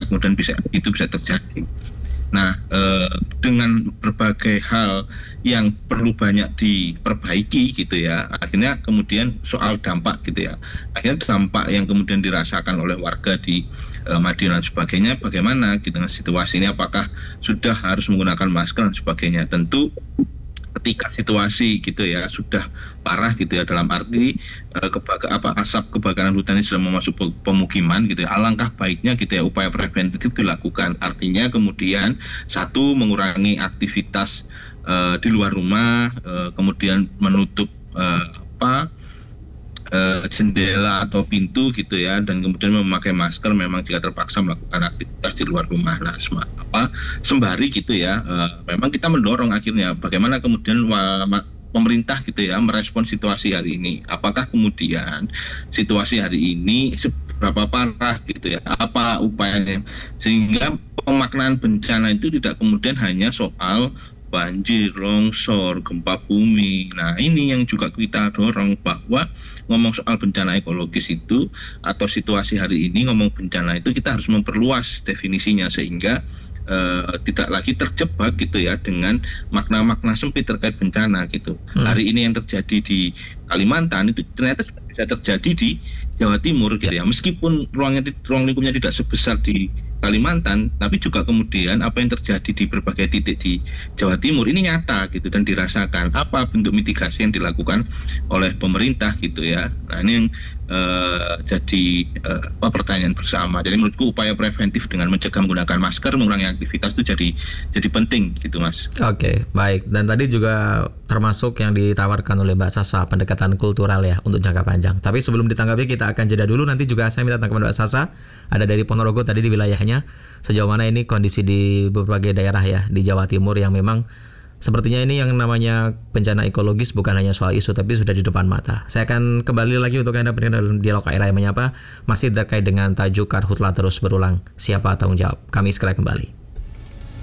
kemudian itu bisa terjadi. Nah, dengan berbagai hal yang perlu banyak diperbaiki gitu ya, akhirnya kemudian soal dampak gitu ya, akhirnya dampak yang kemudian dirasakan oleh warga di Madiun dan sebagainya, bagaimana gitu dengan situasi ini, apakah sudah harus menggunakan masker dan sebagainya. Tentu ketika situasi gitu ya sudah parah gitu ya, dalam arti asap kebakaran hutan ini sudah masuk pemukiman gitu ya, alangkah baiknya gitu ya upaya preventif dilakukan. Artinya kemudian satu, mengurangi aktivitas di luar rumah, kemudian menutup jendela atau pintu gitu ya, dan kemudian memakai masker memang jika terpaksa melakukan aktivitas di luar rumah. Nah, sembari gitu ya, memang kita mendorong akhirnya bagaimana kemudian pemerintah gitu ya merespon situasi hari ini. Apakah kemudian situasi hari ini seberapa parah gitu ya, apa upayanya, sehingga pemaknaan bencana itu tidak kemudian hanya soal banjir, longsor, gempa bumi. Nah, ini yang juga kita dorong, bahwa ngomong soal bencana ekologis itu atau situasi hari ini, ngomong bencana itu kita harus memperluas definisinya sehingga tidak lagi terjebak gitu ya dengan makna-makna sempit terkait bencana gitu. Hari ini yang terjadi di Kalimantan itu ternyata bisa terjadi di Jawa Timur gitu ya. Meskipun ruang lingkupnya tidak sebesar di Kalimantan, tapi juga kemudian apa yang terjadi di berbagai titik di Jawa Timur ini nyata gitu dan dirasakan. Apa bentuk mitigasi yang dilakukan oleh pemerintah gitu ya. Nah, ini yang jadi pertanyaan bersama. Jadi menurutku upaya preventif dengan mencegah menggunakan masker, mengurangi aktivitas itu jadi penting gitu, Mas. Oke, baik. Dan tadi juga termasuk yang ditawarkan oleh Mbak Sasa, pendekatan kultural ya untuk jangka panjang. Tapi sebelum ditanggapi, kita akan jeda dulu. Nanti juga saya minta tanggapan Mbak Sasa, ada dari Ponorogo tadi di wilayahnya, sejauh mana ini kondisi di berbagai daerah ya di Jawa Timur yang memang sepertinya ini yang namanya bencana ekologis bukan hanya soal isu tapi sudah di depan mata. Saya akan kembali lagi untuk Anda pendengar dalam dialog KRI Menyapa, masih terkait dengan tajuk Karhutlah Terus Berulang, siapa tanggung jawab. Kami segera kembali.